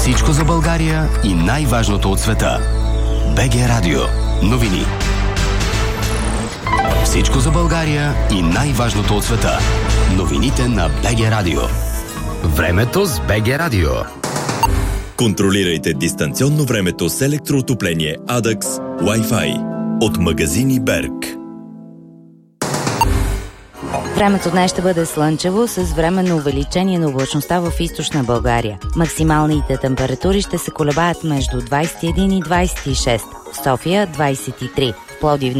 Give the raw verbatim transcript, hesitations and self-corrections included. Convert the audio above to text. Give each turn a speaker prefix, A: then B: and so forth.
A: Всичко за България и най-важното от света. БГ Радио. Новини. Всичко за България и най-важното от света. Новините на БГ Радио. Времето с БГ Радио.
B: Контролирайте дистанционно времето с електроотопление Адакс Wi-Fi от магазини Берг.
C: Времето днес ще бъде слънчево с временно увеличение на облачността в източна България. Максималните температури ще се колебаят между двадесет и един и двадесет и шест. В София двадесет и три. В Пловдив